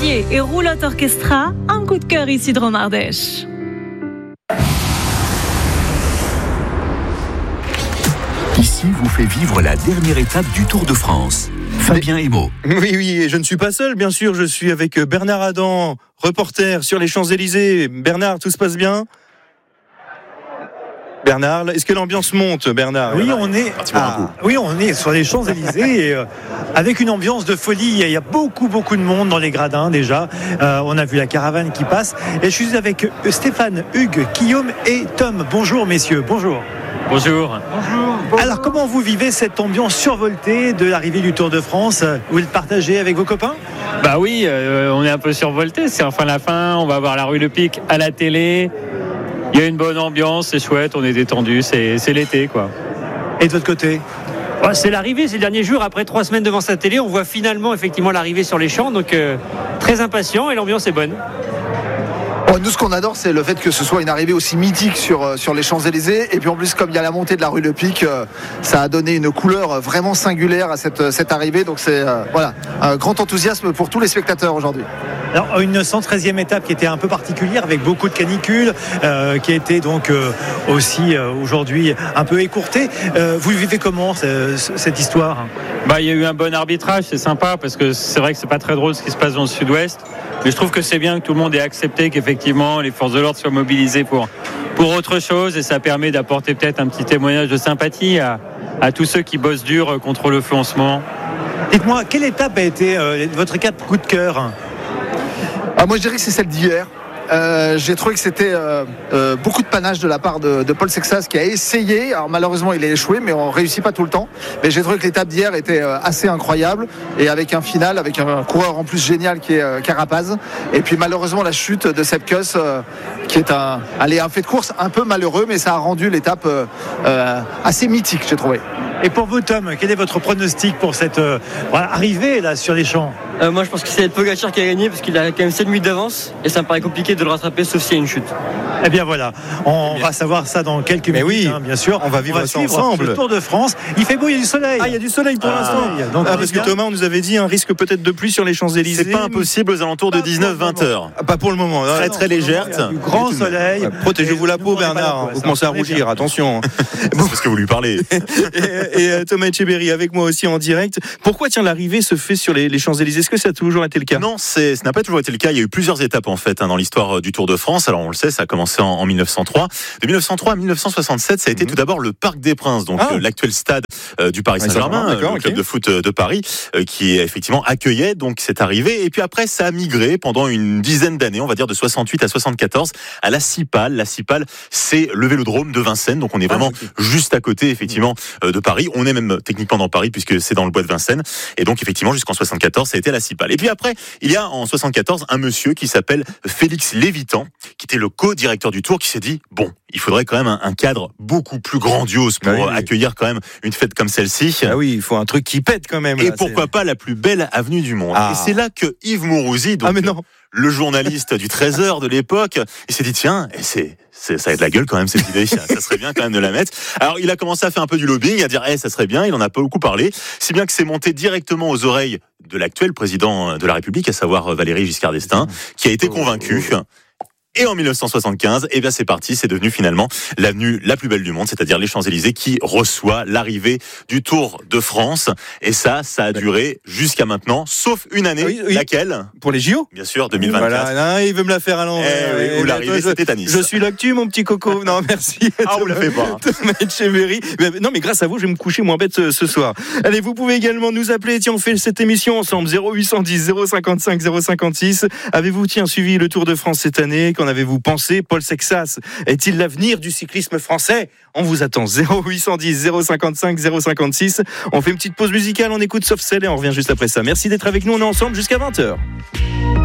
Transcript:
Olivier et Roulotte Orchestra, un coup de cœur ici de Romardèche. Ici vous fait vivre la dernière étape du Tour de France. Fabien Emo. Oui, et je ne suis pas seul, bien sûr. Je suis avec Bernard Adam, reporter sur les Champs-Élysées. Bernard, tout se passe bien ? Bernard, est-ce que l'ambiance monte, Bernard ? Oui, on est sur les Champs-Élysées et, avec une ambiance de folie. Il y a beaucoup de monde dans les gradins déjà. On a vu la caravane qui passe. Et je suis avec Stéphane, Hugues, Guillaume et Tom. Bonjour messieurs, bonjour. Bonjour. Alors comment vous vivez cette ambiance survoltée de l'arrivée du Tour de France ? Vous le partagez avec vos copains ? Bah oui, on est un peu survolté. C'est enfin la fin. On va voir la rue Le Pic à la télé. Il y a une bonne ambiance, c'est chouette, on est détendu, c'est l'été quoi. Et de votre côté ? C'est l'arrivée, c'est le dernier jour. Après 3 semaines devant sa télé, on voit finalement effectivement l'arrivée sur les champs. Donc très impatient et l'ambiance est bonne. Nous, ce qu'on adore, c'est le fait que ce soit une arrivée aussi mythique sur les Champs-Élysées. Et puis en plus, comme il y a la montée de la rue Le Pic, ça a donné une couleur vraiment singulière à cette arrivée. Donc c'est un grand enthousiasme pour tous les spectateurs aujourd'hui. Alors une 113e étape qui était un peu particulière avec beaucoup de canicules, qui a été donc aussi aujourd'hui un peu écourtée. Vous vivez comment cette histoire ? Il y a eu un bon arbitrage, c'est sympa parce que c'est vrai que c'est pas très drôle ce qui se passe dans le sud-ouest. Mais je trouve que c'est bien que tout le monde ait accepté qu'effectivement les forces de l'ordre soient mobilisées pour autre chose et ça permet d'apporter peut-être un petit témoignage de sympathie à tous ceux qui bossent dur contre le feu en ce moment. Dites-moi, quelle étape a été votre étape coup de cœur ? Moi je dirais que c'est celle d'hier. J'ai trouvé que c'était beaucoup de panache de la part de Paul Sexas qui a essayé, alors malheureusement il a échoué mais on ne réussit pas tout le temps, mais j'ai trouvé que l'étape d'hier était assez incroyable et avec un final, avec un coureur en plus génial qui est Carapaz et puis malheureusement la chute de Sepp Kuss qui est un fait de course un peu malheureux mais ça a rendu l'étape assez mythique j'ai trouvé. Et pour vous Tom, quel est votre pronostic pour cette arrivée là sur les champs ? Moi je pense que c'est Pogacar qui a gagné parce qu'il a quand même 7 minutes d'avance et ça me paraît compliqué de le rattraper sauf s'il y a une chute. Eh bien voilà, on va savoir ça dans quelques minutes, oui, bien sûr. On va vivre ça ensemble. Le Tour de France, il fait beau, il y a du soleil. Il y a du soleil pour l'instant. Donc, parce que Thomas, on nous avait dit un risque peut-être de pluie sur les Champs-Élysées. C'est pas impossible aux alentours de 19-20 heures. Pas pour le moment. Très légère. Du grand soleil. Protégez-vous la peau, Bernard. Vous commencez à rougir, attention. C'est parce que vous lui parlez. et Thomas Etcheberry avec moi aussi en direct. Pourquoi l'arrivée se fait sur les Champs-Élysées ? Est-ce que ça a toujours été le cas ? Non, ça n'a pas toujours été le cas. Il y a eu plusieurs étapes en fait dans l'histoire du Tour de France. Alors on le sait, ça a commencé en 1903. De 1903 à 1967, ça a été tout d'abord le Parc des Princes, donc l'actuel stade du Paris Saint-Germain, le club de foot de Paris, qui effectivement accueillait donc cette arrivée. Et puis après, ça a migré pendant une dizaine d'années, on va dire de 68 à 74, à la Cipale. La Cipale, c'est le Vélodrome de Vincennes, donc on est vraiment juste à côté effectivement de Paris. On est même techniquement dans Paris puisque c'est dans le bois de Vincennes. Et donc effectivement, jusqu'en 74, ça a été la Cipale. Et puis après, il y a en 74 un monsieur qui s'appelle Félix Lévitan, qui était le co-directeur du Tour, qui s'est dit bon, il faudrait quand même un cadre beaucoup plus grandiose pour accueillir quand même une fête comme celle-ci. Ah oui, il faut un truc qui pète quand même. Et pourquoi pas la plus belle avenue du monde. Et c'est là que Yves Mourouzi, donc le journaliste du Trésor de l'époque, il s'est dit tiens, ça a de la gueule quand même cette idée, ça serait bien quand même de la mettre. Alors il a commencé à faire un peu du lobbying, à dire ça serait bien, il en a pas beaucoup parlé, si bien que c'est monté directement aux oreilles de l'actuel président de la République, à savoir Valéry Giscard d'Estaing, qui a été convaincu. Et en 1975, c'est parti, c'est devenu finalement l'avenue la plus belle du monde, c'est-à-dire les Champs-Élysées qui reçoit l'arrivée du Tour de France. Et ça a duré jusqu'à maintenant, sauf une année, laquelle ? Pour les JO ? Bien sûr, 2024. Voilà, il veut me la faire à l'envers. Où l'arrivée, c'était à Nice. Je suis là que tu, mon petit coco. Non, merci. On le fait pas. Thomas Etcheberry. Non, mais grâce à vous, je vais me coucher moins bête ce soir. Allez, vous pouvez également nous appeler. Tiens, on fait cette émission ensemble. 0810 055 056. Avez-vous, suivi le Tour de France cette année ? Qu'en avez-vous pensé ? Paul Sexas est-il l'avenir du cyclisme français ? On vous attend. 0810 055 056. On fait une petite pause musicale, on écoute Soft Cell et on revient juste après ça. Merci d'être avec nous, on est ensemble jusqu'à 20h.